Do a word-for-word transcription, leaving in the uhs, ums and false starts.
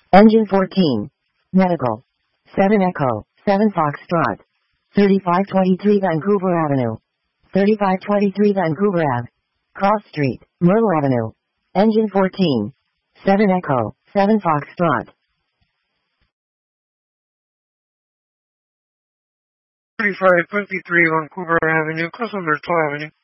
Engine fourteen. Medical. seven Echo, seven Foxtrot. thirty-five twenty-three Vancouver Avenue. thirty-five twenty-three Vancouver Ave. Cross Street, Myrtle Avenue. Engine fourteen. seven Echo, seven Foxtrot. thirty-five twenty-three Vancouver Avenue, cross on Myrtle Avenue.